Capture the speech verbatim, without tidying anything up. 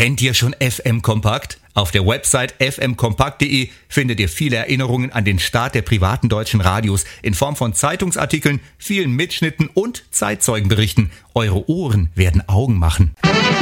Kennt ihr schon F M Kompakt? Auf der Website f m kompakt punkt de findet ihr viele Erinnerungen an den Start der privaten deutschen Radios in Form von Zeitungsartikeln, vielen Mitschnitten und Zeitzeugenberichten. Eure Ohren werden Augen machen.